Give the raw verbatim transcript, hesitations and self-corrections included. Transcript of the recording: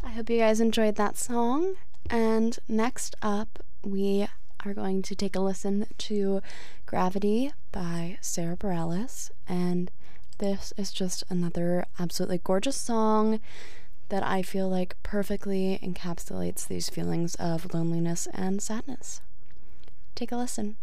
I hope you guys enjoyed that song. And next up, we are going to take a listen to Gravity by Sarah Bareilles. And this is just another absolutely gorgeous song that I feel like perfectly encapsulates these feelings of loneliness and sadness. Take a listen.